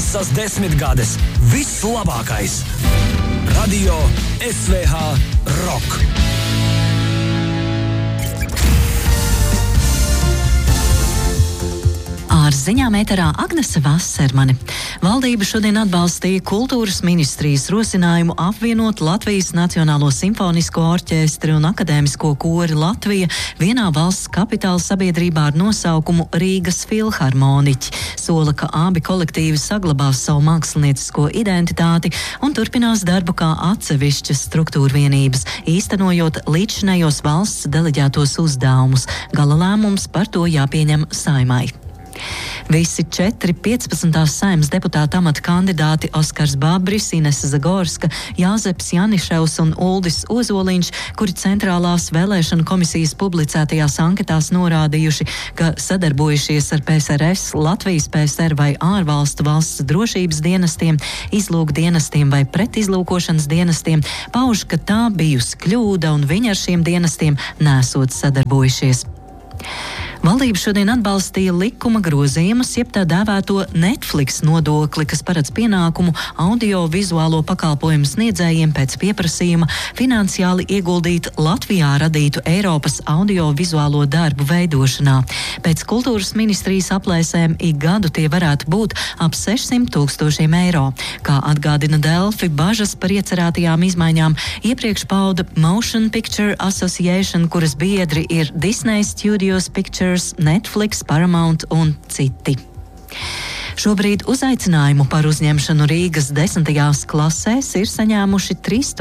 Visas 10 gades. Viss labākais. Radio SVH Rock. Ar ziņām ēterā Agnese Vasermane. Valdība šodien atbalstīja kultūras ministrijas rosinājumu apvienot Latvijas Nacionālo simfonisko orķestri un akadēmisko kori Latvija vienā valsts kapitāla sabiedrībā ar nosaukumu Rīgas filharmoniķi. Sola, ka abi kolektīvi saglabās savu māksliniecisko identitāti un turpinās darbu kā atsevišķas struktūra vienības, īstenojot līdzšinējos valsts deleģētos uzdevumus. Gala lēmums par to jāpieņem Saeimai. Visi 4 15. Saeimas deputāta amata kandidāti Oskars Babris, Inese Zagorska, Jāzeps Janiševs un Uldis Ozoliņš, kuri centrālās vēlēšanu komisijas publicētajās anketās norādījuši, ka sadarbojušies ar PSRS, Latvijas PSR vai ārvalstu valsts drošības dienestiem, izlūkdienestiem vai pretizlūkošanas dienestiem, pauž, ka tā bijusi kļūda un viņi ar šiem dienestiem nesot sadarbojušies. Valdība šodien atbalstīja likuma grozījumus, jeb tā dēvēto Netflix nodokli, kas paredz pienākumu audio-vizuālo pakalpojumu sniedzējiem pēc pieprasījuma finansiāli ieguldīt Latvijā radītu Eiropas audio-vizuālo darbu veidošanā. Pēc kultūras ministrijas aplēsēm ik gadu tie varētu būt ap 600 000 eiro. Kā atgādina Delfi, bažas par iecerētajām izmaiņām iepriekš pauda Motion Picture Association, kuras biedri ir Disney Studios Pictures, Netflix, Paramount un citi. Šobrīd uzaicinājumu par uzņemšanu Rīgas 10. klasēs ir saņēmuši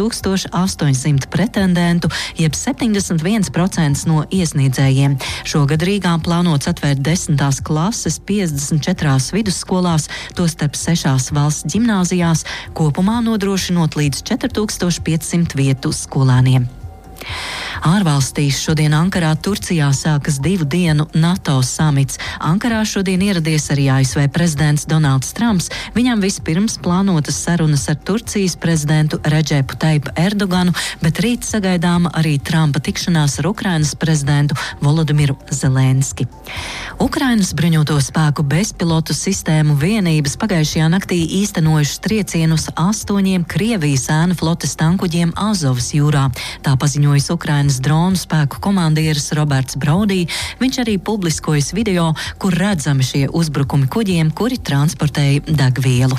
3800 pretendentu, jeb 71% no iesniedzējiem. Šogad Rīgā plānots atvērt 10. klases 54 vidusskolās, tostarp 6 valsts ģimnāzijās, kopumā nodrošinot līdz 4500 vietu skolēniem. Ārvalstīs šodien Ankarā, Turcijā sākas 2 dienu NATO samits. Ankarā šodien ieradies arī ASV prezidents Donalds Trumps. Viņam vispirms plānotas sarunas ar Turcijas prezidentu Redžepu Taipu Erdoganu, bet rīt sagaidāma arī Trumpa tikšanās ar Ukrainas prezidentu Volodimiru Zelenski. Ukrainas bruņoto spēku bezpilotu sistēmu vienības pagājušajā naktī īstenojušas triecienus 8 Krievijas ēnu flotes tankuģiem Azovas jūrā. Tā paziņojis Ukrainas dronu spēku komandieris Roberts Braudī. Viņš arī publiskojas video, kur redzami šie uzbrukumi kuģiem, kuri transportēja degvielu.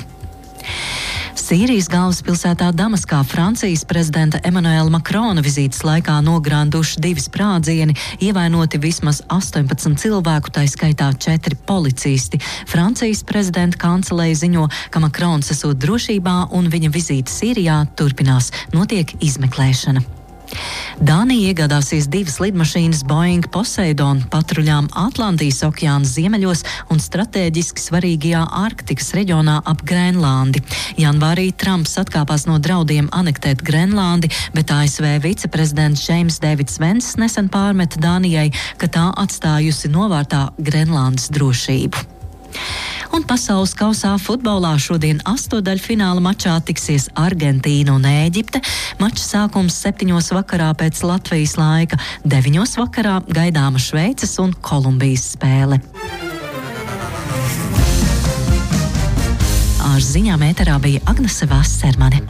Sīrijas galvaspilsētā Damaskā Francijas prezidenta Emanuela Makrona vizītes laikā nogranduši 2 sprādzieni, ievainoti vismaz 18 cilvēku, tā skaitā 4 policisti. Francijas prezidenta kancelēja ziņo, ka Makrons esot drošībā un viņa vizīte Sīrijā turpinās, notiek izmeklēšana. Dānija iegādāsies 2 lidmašīnas Boeing Poseidon patruļām Atlantijas okeāna ziemeļos un stratēģiski svarīgajā Arktikas reģionā ap Grenlandi. Janvārī Trumps atkāpās no draudiem anektēt Grenlandi, bet ASV viceprezidents James Davids Vents nesen pārmeta Dānijai, ka tā atstājusi novārtā Grenlandes drošību. Un pasaules kausā futbolā šodien 8-daļfināla mačā tiksies Argentīna un Ēģipte. Mača sākums 7 vakarā pēc Latvijas laika, 9 vakarā gaidāma Šveices un Kolumbijas spēle. Ar ziņām ēterā bija Agnese Vasermane.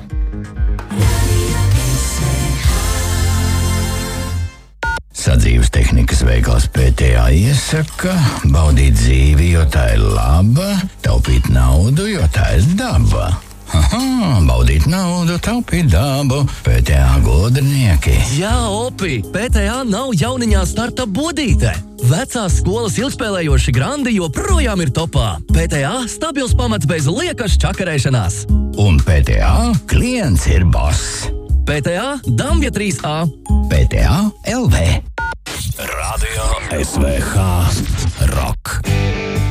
Sadzīves tehnikas veikals PTA iesaka baudīt dzīvi, jo tā ir laba, taupīt naudu, jo tā ir daba. Baudīt naudu, taupīt dabu, PTA gudrinieki. Jā, Opi, PTA nav jauniņā starta budīte. Vecās skolas ilgspēlējoši grandi joprojām ir topā. PTA stabils pamats bez liekas čakarēšanās. Un PTA klients ir boss. PTA Dambja 3A. PTA LV. Radio SVH Rock.